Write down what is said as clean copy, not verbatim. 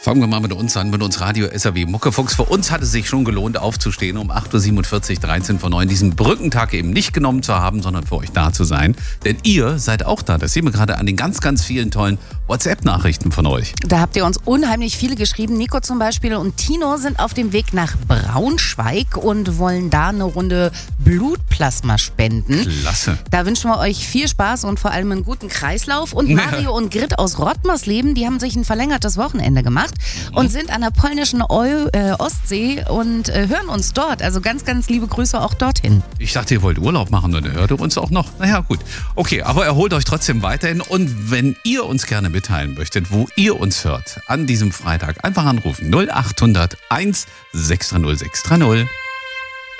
Fangen wir mal mit uns an, mit uns Radio SAW Muckefuchs. Für uns hat es sich schon gelohnt, aufzustehen um 8.47 Uhr, 13 vor 9, diesen Brückentag eben nicht genommen zu haben, sondern für euch da zu sein. Denn ihr seid auch da. Das sehen wir gerade an den ganz, ganz vielen tollen WhatsApp-Nachrichten von euch. Da habt ihr uns unheimlich viele geschrieben. Nico zum Beispiel und Tino sind auf dem Weg nach Braunschweig und wollen da eine Runde Blutplasma spenden. Klasse. Da wünschen wir euch viel Spaß und vor allem einen guten Kreislauf. Und Mario und Grit aus Rottmersleben, die haben sich ein verlängertes Wochenende gemacht und sind an der polnischen Ostsee und hören uns dort. Also ganz, ganz liebe Grüße auch dorthin. Ich dachte, ihr wollt Urlaub machen und ihr hört uns auch noch. Naja, gut. Okay, aber erholt euch trotzdem weiterhin. Und wenn ihr uns gerne mitteilen möchtet, wo ihr uns hört, an diesem Freitag, einfach anrufen. 0800 1 630 630.